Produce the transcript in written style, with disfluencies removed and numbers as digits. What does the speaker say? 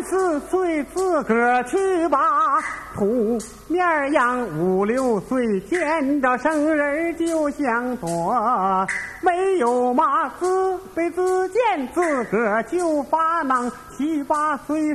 4岁自个儿去吧，土面样5、6岁见着生人就想躲，没有嘛自卑自贱，自个儿就发囊，7、8岁